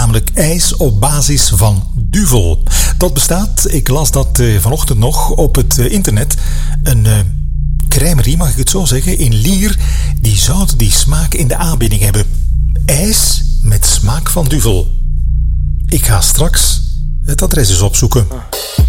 namelijk ijs op basis van duvel. Dat bestaat, ik las dat vanochtend nog op het internet, een crèmerie, mag ik het zo zeggen, in Lier, die zouden die smaak in de aanbieding hebben. Ijs met smaak van duvel. Ik ga straks het adres eens opzoeken.